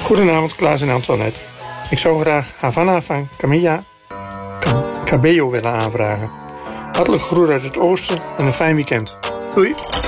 Goedenavond, Klaas en Antoinette. Ik zou graag Havana van Camilla Cabello willen aanvragen. Hartelijk groet uit het oosten en een fijn weekend. Doei!